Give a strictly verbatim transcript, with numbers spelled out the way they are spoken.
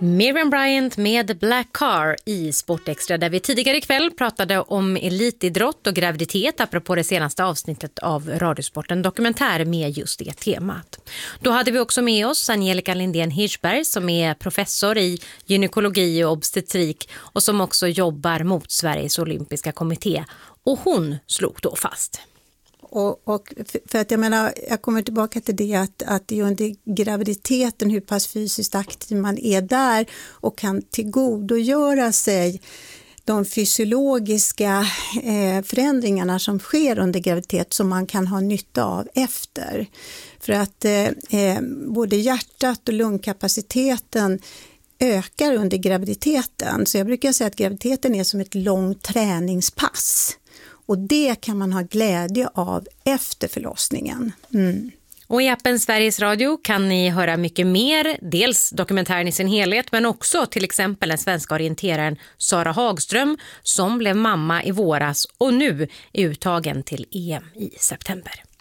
Miriam Bryant med Black Car i Sportextra, där vi tidigare ikväll pratade om elitidrott och graviditet apropå det senaste avsnittet av Radiosporten dokumentär med just det temat. Då hade vi också med oss Angelica Lindén Hirschberg som är professor i gynekologi och obstetrik och som också jobbar mot Sveriges olympiska kommitté. Och hon slog då fast. Och, och för att jag menar, jag kommer tillbaka till det att, att det är under graviditeten hur pass fysiskt aktiv man är där och kan tillgodogöra sig de fysiologiska eh, förändringarna som sker under graviditet som man kan ha nytta av efter. För att eh, både hjärtat och lungkapaciteten ökar under graviditeten. Så jag brukar säga att graviditeten är som ett långt träningspass. Och det kan man ha glädje av efter förlossningen. Mm. Och i appen Sveriges Radio kan ni höra mycket mer. Dels dokumentären i sin helhet men också till exempel den svenska orienteraren Sara Hagström som blev mamma i våras och nu är uttagen till E M i september.